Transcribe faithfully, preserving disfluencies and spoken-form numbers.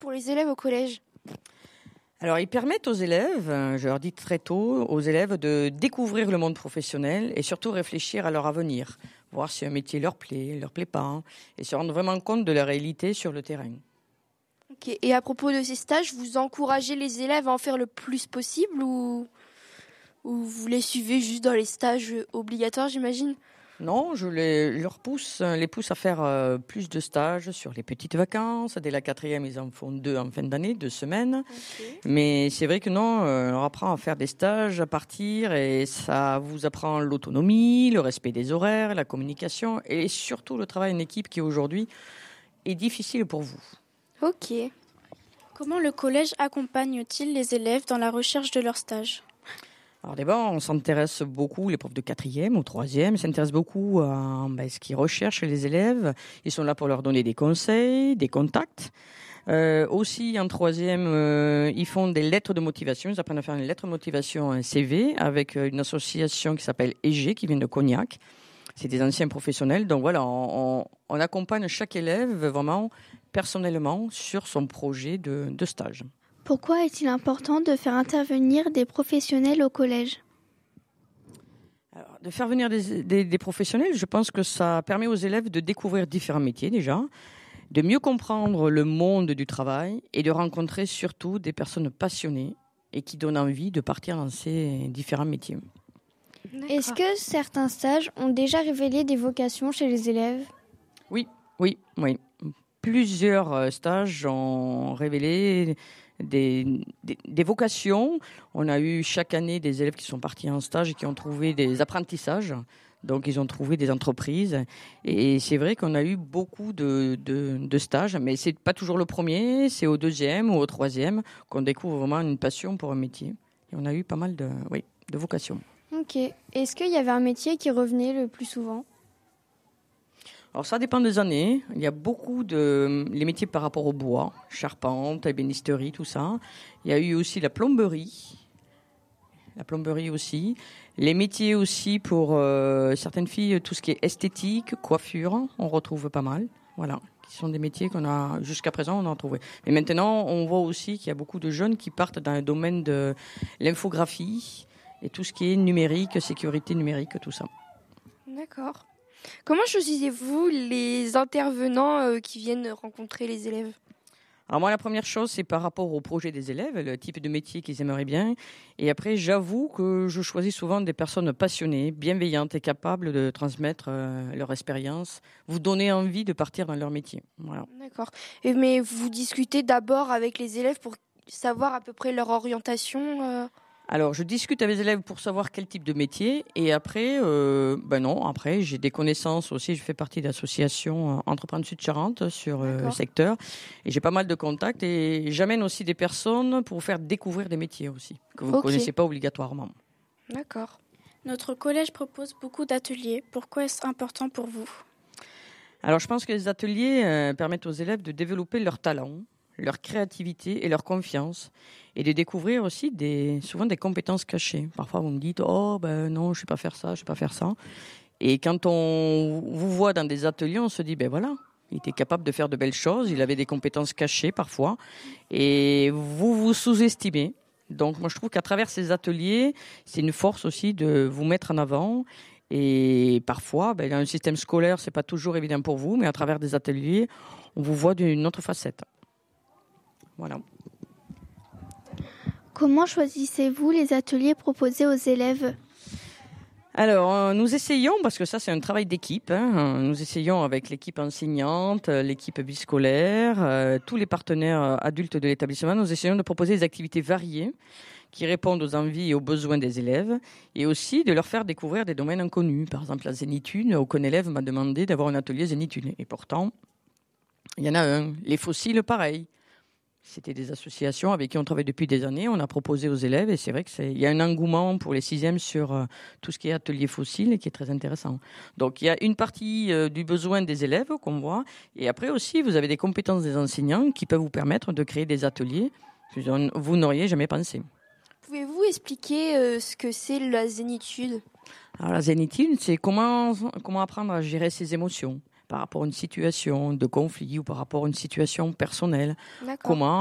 pour les élèves au collège? Alors, ils permettent aux élèves, je leur dis très tôt, aux élèves de découvrir le monde professionnel et surtout réfléchir à leur avenir, voir si un métier leur plaît, leur plaît pas, hein, et se rendre vraiment compte de la réalité sur le terrain. Ok. Et à propos de ces stages, vous encouragez les élèves à en faire le plus possible ou, ou vous les suivez juste dans les stages obligatoires, j'imagine? Non, je les, leur pousse, les pousse à faire euh, plus de stages sur les petites vacances. Dès la quatrième, ils en font deux en fin d'année, deux semaines. Okay. Mais c'est vrai que non, euh, on leur apprend à faire des stages, à partir, et ça vous apprend l'autonomie, le respect des horaires, la communication, et surtout le travail en équipe qui aujourd'hui est difficile pour vous. Ok. Comment le collège accompagne-t-il les élèves dans la recherche de leur stage? Alors d'abord, on s'intéresse beaucoup, les profs de quatrième ou troisième s'intéressent beaucoup à ben, ce qu'ils recherchent les élèves. Ils sont là pour leur donner des conseils, des contacts. Euh, aussi, en troisième, euh, ils font des lettres de motivation. Ils apprennent à faire une lettre de motivation, un C V, avec une association qui s'appelle E G, qui vient de Cognac. C'est des anciens professionnels. Donc voilà, on, on accompagne chaque élève vraiment personnellement sur son projet de, de stage. Pourquoi est-il important de faire intervenir des professionnels au collège? Alors, de faire venir des, des, des professionnels, je pense que ça permet aux élèves de découvrir différents métiers déjà, de mieux comprendre le monde du travail et de rencontrer surtout des personnes passionnées et qui donnent envie de partir dans ces différents métiers. D'accord. Est-ce que certains stages ont déjà révélé des vocations chez les élèves? Oui, oui, oui. Plusieurs stages ont révélé Des, des, des vocations. On a eu chaque année des élèves qui sont partis en stage et qui ont trouvé des apprentissages. Donc, ils ont trouvé des entreprises. Et c'est vrai qu'on a eu beaucoup de, de, de stages, mais c'est pas toujours le premier, c'est au deuxième ou au troisième qu'on découvre vraiment une passion pour un métier. Et on a eu pas mal de, oui, de vocations. Ok. Est-ce qu'il y avait un métier qui revenait le plus souvent? Alors ça dépend des années. Il y a beaucoup de les métiers par rapport au bois, charpente, ébénisterie, tout ça. Il y a eu aussi la plomberie, la plomberie aussi. Les métiers aussi pour euh, certaines filles, tout ce qui est esthétique, coiffure, on retrouve pas mal. Voilà, qui sont des métiers qu'on a jusqu'à présent on en trouvé. Mais maintenant, on voit aussi qu'il y a beaucoup de jeunes qui partent dans le domaine de l'infographie et tout ce qui est numérique, sécurité numérique, tout ça. D'accord. Comment choisissez-vous les intervenants euh, qui viennent rencontrer les élèves? Alors moi, la première chose, c'est par rapport au projet des élèves, le type de métier qu'ils aimeraient bien. Et après, j'avoue que je choisis souvent des personnes passionnées, bienveillantes et capables de transmettre euh, leur expérience, vous donner envie de partir dans leur métier. Voilà. D'accord. Et, mais vous discutez d'abord avec les élèves pour savoir à peu près leur orientation euh... Alors, je discute avec les élèves pour savoir quel type de métier. Et après, euh, ben non, après, j'ai des connaissances aussi. Je fais partie de l'association Entreprendre Sud-Charente sur euh, le secteur. Et j'ai pas mal de contacts. Et j'amène aussi des personnes pour vous faire découvrir des métiers aussi, que vous ne okay. connaissez pas obligatoirement. D'accord. Notre collège propose beaucoup d'ateliers. Pourquoi est-ce important pour vous? Alors, je pense que les ateliers euh, permettent aux élèves de développer leurs talents, leur créativité et leur confiance, et de découvrir aussi des, souvent des compétences cachées. Parfois, vous me dites « Oh, ben non, je ne sais pas faire ça, je ne sais pas faire ça ». Et quand on vous voit dans des ateliers, on se dit « Ben voilà, il était capable de faire de belles choses, il avait des compétences cachées parfois, et vous vous sous-estimez ». Donc, moi, je trouve qu'à travers ces ateliers, c'est une force aussi de vous mettre en avant. Et parfois, ben, dans un système scolaire, ce n'est pas toujours évident pour vous, mais à travers des ateliers, on vous voit d'une autre facette. Voilà. Comment choisissez-vous les ateliers proposés aux élèves? Alors, nous essayons, parce que ça c'est un travail d'équipe, hein, nous essayons avec l'équipe enseignante, l'équipe biscolaire, euh, tous les partenaires adultes de l'établissement, nous essayons de proposer des activités variées qui répondent aux envies et aux besoins des élèves, et aussi de leur faire découvrir des domaines inconnus. Par exemple, la zénitude, aucun élève m'a demandé d'avoir un atelier zénitude, et pourtant, il y en a un. Les fossiles, pareil. C'était des associations avec qui on travaille depuis des années. On a proposé aux élèves et c'est vrai qu'il y a un engouement pour les sixièmes sur euh, tout ce qui est atelier fossile et qui est très intéressant. Donc il y a une partie euh, du besoin des élèves qu'on voit et après aussi vous avez des compétences des enseignants qui peuvent vous permettre de créer des ateliers que vous n'auriez jamais pensé. Pouvez-vous expliquer euh, ce que c'est la zénitude? Alors la zénitude, c'est comment, comment apprendre à gérer ses émotions. par rapport à une situation de conflit ou par rapport à une situation personnelle. D'accord. Comment